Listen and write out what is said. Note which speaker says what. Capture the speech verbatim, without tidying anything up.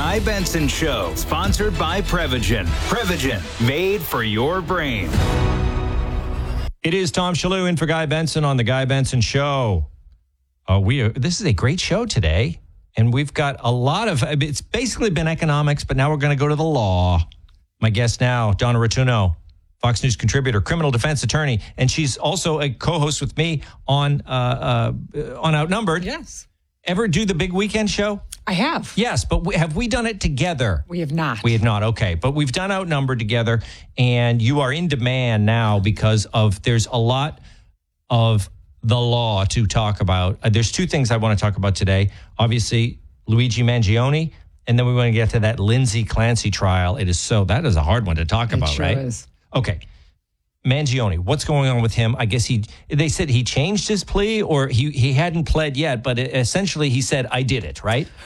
Speaker 1: Guy Benson Show, sponsored by Prevagen. Prevagen, made for your brain.
Speaker 2: It is Tom Shalhoub in for Guy Benson on the Guy Benson Show. Uh, we are, this is a great show today, and we've got a lot of, it's basically been economics, but now we're going to go to the law. My guest now, Donna Rotunno, Fox News contributor, criminal defense attorney, and she's also a co-host with me on uh, uh, on Outnumbered.
Speaker 3: Yes.
Speaker 2: Ever do the big weekend show?
Speaker 3: I have.
Speaker 2: Yes, but we, have we done it together?
Speaker 3: We have not.
Speaker 2: We have not, okay. But we've done Outnumbered together, and you are in demand now because of, there's a lot of the law to talk about. Uh, there's two things I want to talk about today. Obviously, Luigi Mangione, and then we want to get to that Lindsay Clancy trial. It is so, that is a hard one to talk
Speaker 3: It
Speaker 2: about,
Speaker 3: sure
Speaker 2: right?
Speaker 3: is.
Speaker 2: Okay. Mangione, what's going on with him? I guess he, they said he changed his plea, or he, he hadn't pled yet, but essentially he said, I did it, right?